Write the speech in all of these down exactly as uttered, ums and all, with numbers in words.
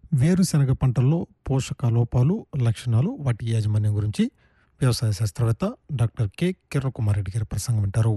వేరుశనగ పంటల్లో పోషక లోపాలు, లక్షణాలు, వాటి యాజమాన్యం గురించి వ్యవసాయ శాస్త్రవేత్త డాక్టర్ కె కిరణ్ రెడ్డి గారి ప్రసంగం వింటారు.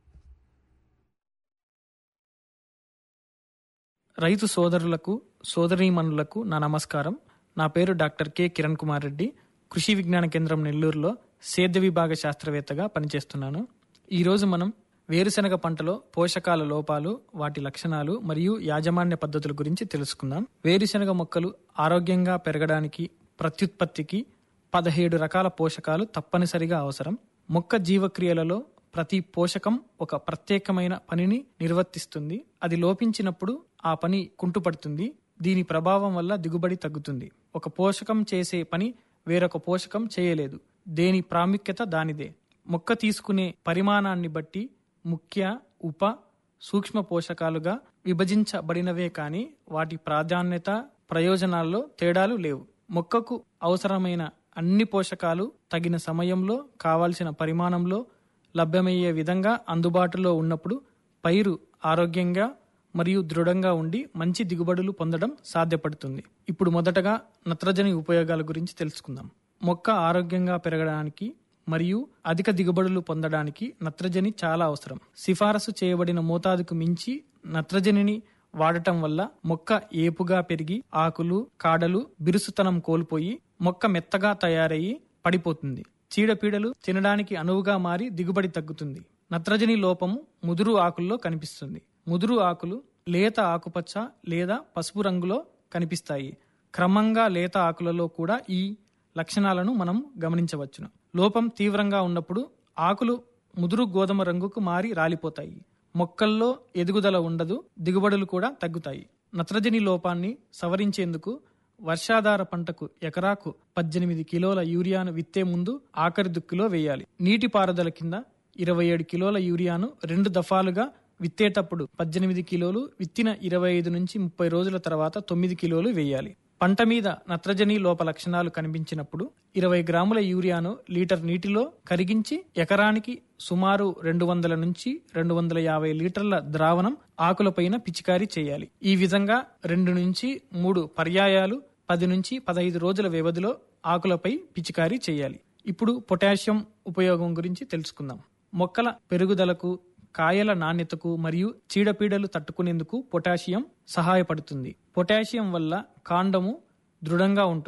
రైతు సోదరులకు, సోదరీమణులకు నా నమస్కారం. నా పేరు డాక్టర్ కె కిరణ్ కుమార్ రెడ్డి. కృషి విజ్ఞాన కేంద్రం నెల్లూరులో సేద్య విభాగ శాస్త్రవేత్తగా పనిచేస్తున్నాను. ఈరోజు మనం వేరుశనగ పంటలో పోషకాల లోపాలు, వాటి లక్షణాలు మరియు యాజమాన్య పద్ధతుల గురించి తెలుసుకుందాం. వేరుశనగ మొక్కలు ఆరోగ్యంగా పెరగడానికి, ప్రత్యుత్పత్తికి పదిహేడు రకాల పోషకాలు తప్పనిసరిగా అవసరం. మొక్క జీవక్రియలలో ప్రతి పోషకం ఒక ప్రత్యేకమైన పనిని నిర్వర్తిస్తుంది. అది లోపించినప్పుడు ఆ పని కుంటుపడుతుంది. దీని ప్రభావం వల్ల దిగుబడి తగ్గుతుంది. ఒక పోషకం చేసే పని వేరొక పోషకం చేయలేదు. దేని ప్రాముఖ్యత దానిదే. మొక్క తీసుకునే పరిమాణాన్ని బట్టి ముఖ్య, ఉప, సూక్ష్మ పోషకాలుగా విభజించబడినవే కానీ వాటి ప్రాధాన్యత, ప్రయోజనాల్లో తేడాలు లేవు. మొక్కకు అవసరమైన అన్ని పోషకాలు తగిన సమయంలో, కావాల్సిన పరిమాణంలో లభ్యమయ్యే విధంగా అందుబాటులో ఉన్నప్పుడు పైరు ఆరోగ్యంగా మరియు దృఢంగా ఉండి మంచి దిగుబడులు పొందడం సాధ్యపడుతుంది. ఇప్పుడు మొదటగా నత్రజని ఉపయోగాల గురించి తెలుసుకుందాం. మొక్క ఆరోగ్యంగా పెరగడానికి మరియు అధిక దిగుబడులు పొందడానికి నత్రజని చాలా అవసరం. సిఫారసు చేయబడిన మోతాదుకు మించి నత్రజనిని వాడటం వల్ల మొక్క ఏపుగా పెరిగి ఆకులు, కాడలు బిరుసుతనం కోల్పోయి మొక్క మెత్తగా తయారయ్యి పడిపోతుంది. చీడపీడలు తినడానికి అనువుగా మారి దిగుబడి తగ్గుతుంది. నత్రజని లోపము ముదురు ఆకుల్లో కనిపిస్తుంది. ముదురు ఆకులు లేత ఆకుపచ్చ లేదా పసుపు రంగులో కనిపిస్తాయి. క్రమంగా లేత ఆకులలో కూడా ఈ లక్షణాలను మనం గమనించవచ్చును. లోపం తీవ్రంగా ఉన్నప్పుడు ఆకులు ముదురు గోధుమ రంగుకు మారి రాలిపోతాయి. మొక్కల్లో ఎదుగుదల ఉండదు, దిగుబడులు కూడా తగ్గుతాయి. నత్రజని లోపాన్ని సవరించేందుకు వర్షాధార పంటకు ఎకరాకు పద్దెనిమిది కిలోల యూరియాను విత్తే ముందు ఆఖరి దుక్కిలో వేయాలి. నీటిపారుదల కింద ఇరవై ఏడు కిలోల యూరియాను రెండు దఫాలుగా విత్తేటప్పుడు పద్దెనిమిది కిలోలు, విత్తిన ఇరవై ఐదు నుంచి ముప్పై రోజుల తర్వాత తొమ్మిది కిలోలు వేయాలి. పంట మీద నత్రజని లోప లక్షణాలు కనిపించినప్పుడు ఇరవై గ్రాముల యూరియాను లీటర్ నీటిలో కరిగించి ఎకరానికి సుమారు రెండు వందల నుంచి రెండు వందల యాభై లీటర్ల ద్రావణం ఆకులపైన పిచికారీ చేయాలి. ఈ విధంగా రెండు నుంచి మూడు పర్యాయాలు పది నుంచి పదహైదు రోజుల వ్యవధిలో ఆకులపై పిచికారీ చేయాలి. ఇప్పుడు పొటాషియం ఉపయోగం గురించి తెలుసుకుందాం. మొక్కల పెరుగుదలకు, కాయల నాణ్యతకు మరియు చీడపీడలు తట్టుకునేందుకు పొటాషియం సహాయపడుతుంది. పొటాషియం వల్ల కాండము దృఢంగా ఉంటుంది.